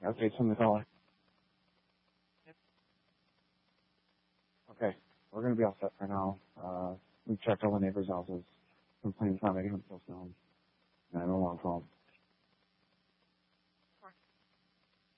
Updates from the caller. Okay, we're going to be all set for now. We've checked all the neighbors' houses. Complaints not making themselves known. 911 call.